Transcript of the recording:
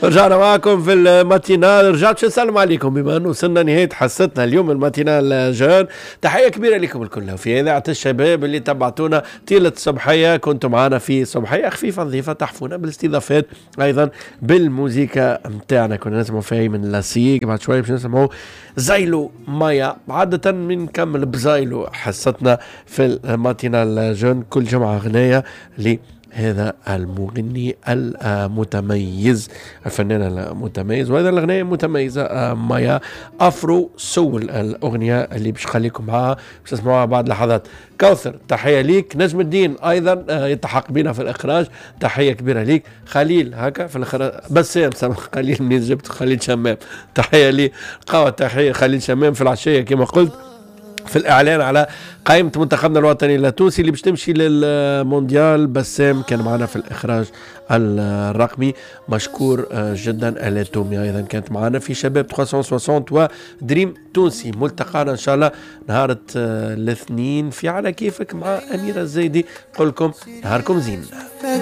رجعنا معكم في الماتينال. رجعت باش نسلم عليكم بما انه وصلنا نهايه حصتنا اليوم الماتينال جون. تحيه كبيره لكم الكل وفي اذاعه الشباب اللي تبعتونا طيله الصبحيه، كنتوا معنا في صبحيه خفيفه نظيفه تحفونا بالاستضافات ايضا بالموسيقى نتاعنا. كنا نسمعوا فيها من لاسيك، بعد شويه باش نسمعوا زايلو مايا. عاده بنكمل بزايلو حصتنا في الماتينال جون كل جمعه غنايه هذا المغني المتميز، الفنان المتميز، وهذا الأغنية متميزة مايا أفرو سول، الأغنية اللي باش خليكم معها باش تسمعوها بعد لحظات. كوثر تحية ليك. نجم الدين أيضا يتحق بنا في الإخراج، تحية كبيرة ليك. خليل هكا في الإخراج، بسام خليل منين جبت خليل شمام، تحية لي قوة. تحية خليل شمام في العشية كما قلت في الإعلان على قائمة منتخبنا الوطني التونسي اللي باش تمشي للمونديال. بسام كان معنا في الإخراج الرقمي، مشكور جدا. الاتومي أيضا كانت معنا في شباب 360 ودريم تونسي. ملتقانا إن شاء الله نهار الاثنين في على كيفك مع أميرة الزايدي. قل لكم نهاركم زين.